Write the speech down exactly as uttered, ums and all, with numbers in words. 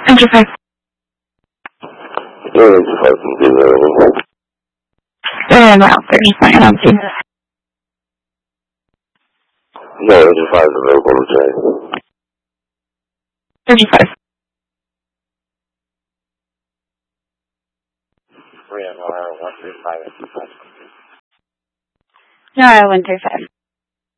Enter five. Yeah, enter five can be available. Uh, no, thirty-five, empty. No, enter five is available today. thirty-five. three M R one three five, enter five. No, one thirty-five.